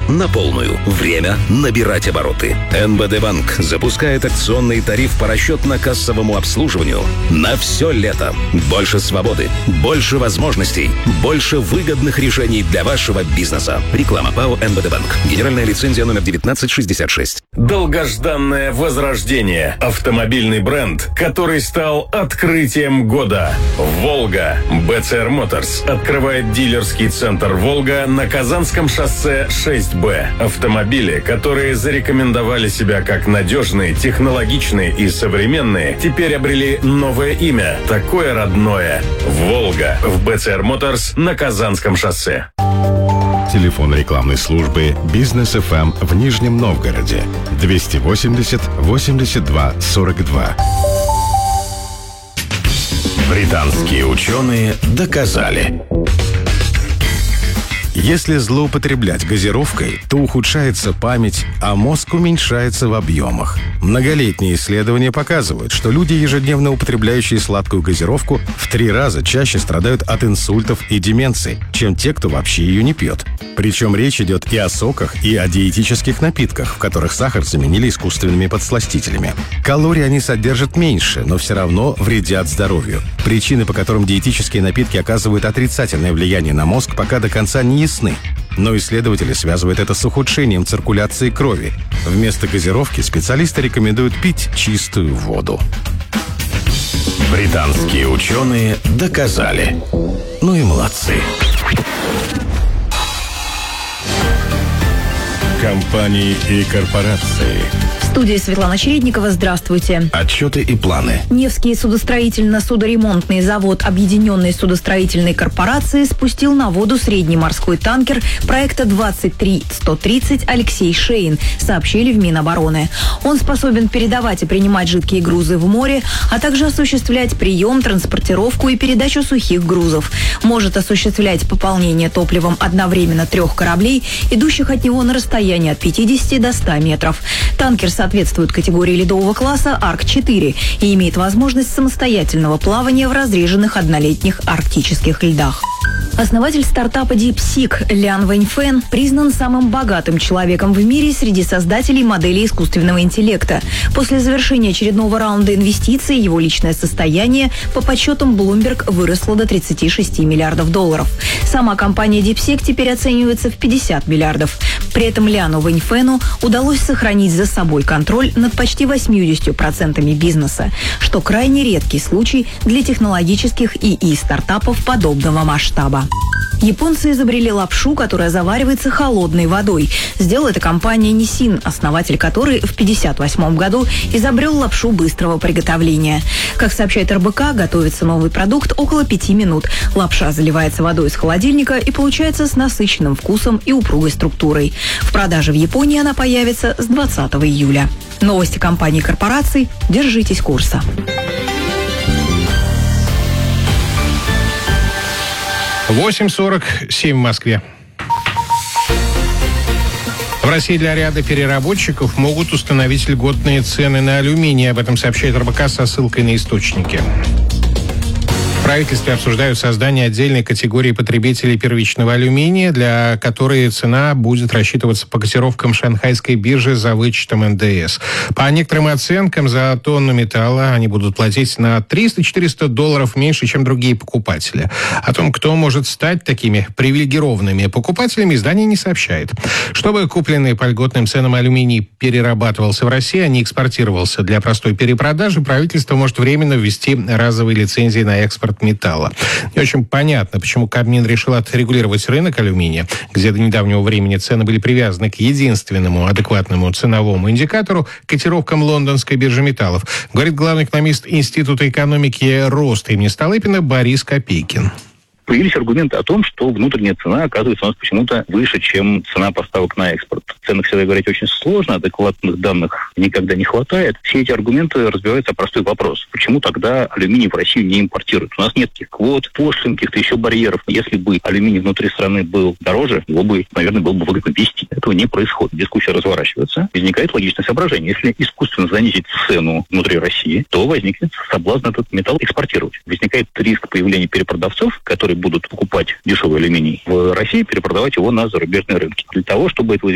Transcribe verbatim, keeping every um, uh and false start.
на полную. Время набирать обороты. эн бэ дэ Банк запускает акционный тариф по расчетно-кассовому обслуживанию на все лето. Больше свободы, больше возможностей, больше выгодных решений для вашего бизнеса. Реклама ПАО эн бэ дэ Банк. Генеральная лицензия номер девятнадцать шестьдесят шесть. Долгожданное возрождение. Автомобильный бренд, который стал открытием года. «Волга». бэ цэ эр Motors открывает дилерский центр «Волга» на Казанском шоссе шесть бэ. Автомобили, которые зарекомендовали себя как надежные, технологичные и современные, теперь обрели новое имя, такое родное. «Волга» в бэ цэ эр Motors на Казанском шоссе. Телефон рекламной службы «Бизнес эф эм» в Нижнем Новгороде двести восемьдесят восемьдесят два сорок два. Британские ученые доказали. Если злоупотреблять газировкой, то ухудшается память, а мозг уменьшается в объемах. Многолетние исследования показывают, что люди, ежедневно употребляющие сладкую газировку, в три раза чаще страдают от инсультов и деменции, чем те, кто вообще ее не пьет. Причем речь идет и о соках, и о диетических напитках, в которых сахар заменили искусственными подсластителями. Калорий они содержат меньше, но все равно вредят здоровью. Причины, по которым диетические напитки оказывают отрицательное влияние на мозг, пока до конца не ясны. Но исследователи связывают это с ухудшением циркуляции крови. Вместо газировки специалисты рекомендуют пить чистую воду. Британские ученые доказали. Ну и молодцы. Компании и корпорации. В студии Светлана Чередникова. Здравствуйте. Отчеты и планы. Невский судостроительно-судоремонтный завод Объединенной судостроительной корпорации спустил на воду средний морской танкер проекта двадцать три сто тридцать «Алексей Шейн», сообщили в Минобороны. Он способен передавать и принимать жидкие грузы в море, а также осуществлять прием, транспортировку и передачу сухих грузов. Может осуществлять пополнение топливом одновременно трех кораблей, идущих от него на расстояние от пятидесяти до ста метров. Танкер соответствует категории ледового класса Арк четыре и имеет возможность самостоятельного плавания в разреженных однолетних арктических льдах. Основатель стартапа DeepSeek Лян Вэньфэн признан самым богатым человеком в мире среди создателей моделей искусственного интеллекта. После завершения очередного раунда инвестиций его личное состояние по подсчетам Bloomberg выросло до тридцати шести миллиардов долларов. Сама компания DeepSeek теперь оценивается в пятьдесят миллиардов. При этом Ляну Вэньфэну удалось сохранить за собой контроль над почти восьмидесятью процентами бизнеса, что крайне редкий случай для технологических ИИ-стартапов подобного масштаба. Японцы изобрели лапшу, которая заваривается холодной водой. Сделала это компания Nissin, основатель которой в пятьдесят восьмом году изобрел лапшу быстрого приготовления. Как сообщает эр бэ ка, готовится новый продукт около пяти минут. Лапша заливается водой из холодильника и получается с насыщенным вкусом и упругой структурой. В продаже в Японии она появится с двадцатого июля. Новости компаний и корпораций. Держитесь курса. восемь сорок семь в Москве. В России для ряда переработчиков могут установить льготные цены на алюминий. Об этом сообщает эр бэ ка со ссылкой на источники. В правительстве обсуждают создание отдельной категории потребителей первичного алюминия, для которой цена будет рассчитываться по котировкам шанхайской биржи за вычетом эн дэ эс. По некоторым оценкам, за тонну металла они будут платить на триста-четыреста долларов меньше, чем другие покупатели. О том, кто может стать такими привилегированными покупателями, издание не сообщает. Чтобы купленный по льготным ценам алюминий перерабатывался в России, а не экспортировался для простой перепродажи, правительство может временно ввести разовые лицензии на экспорт металла. Не очень понятно, почему Кабмин решил отрегулировать рынок алюминия, где до недавнего времени цены были привязаны к единственному адекватному ценовому индикатору – котировкам лондонской биржи металлов, говорит главный экономист Института экономики роста имени Столыпина Борис Копейкин. Появились аргументы о том, что внутренняя цена оказывается у нас почему-то выше, чем цена поставок на экспорт. В ценах всегда говорить очень сложно, адекватных данных никогда не хватает. Все эти аргументы разбиваются о простой вопрос. Почему тогда алюминий в Россию не импортируют? У нас нет таких квот, пошлин, каких-то еще барьеров. Если бы алюминий внутри страны был дороже, его бы, наверное, было бы выгодно везти. Этого не происходит. Дискуссия разворачивается. Возникает логичное соображение. Если искусственно занизить цену внутри России, то возникнет соблазн этот металл экспортировать. Возникает риск появления перепродавцов, которые будут покупать дешевый алюминий в России, перепродавать его на зарубежные рынки. Для того, чтобы этого